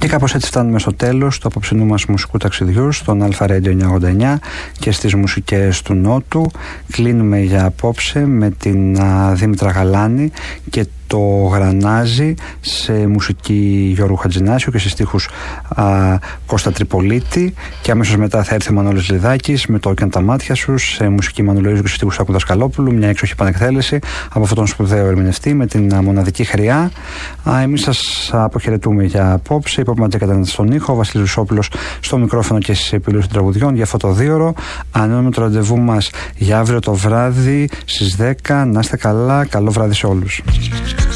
Και κάπως έτσι φτάνουμε στο τέλος του απόψινού μας μουσικού ταξιδιού στον Αλφα Radio 989 και στις μουσικές του Νότου. Κλείνουμε για απόψε με την Δήμητρα Γαλάνη και το Γρανάζι σε μουσική Γιώργου Χατζηνάσιου και σε στίχους Κώστα Τριπολίτη, και αμέσως μετά θα έρθει ο Μανώλης Λιδάκης με το «Όκιαν τα μάτια σου» σε μουσική Μανουλοΐζου και σε στίχους Άκου Δασκαλόπουλου, μια έξοχη επανεκδέλεση από αυτόν τον σπουδαίο ερμηνευτή με την μοναδική χρειά. Εμείς σας αποχαιρετούμε για απόψε. Η Ποπ Ματζέκα στον ήχο, ο Βασίλης Ρουσόπουλος στο μικρόφωνο και στις επιλογές των τραγουδιών για αυτό το 2ωρο. Ανώνουμε το ραντεβού μας για αύριο το βράδυ στις 10. Να είστε καλά, καλό βράδυ σε όλους.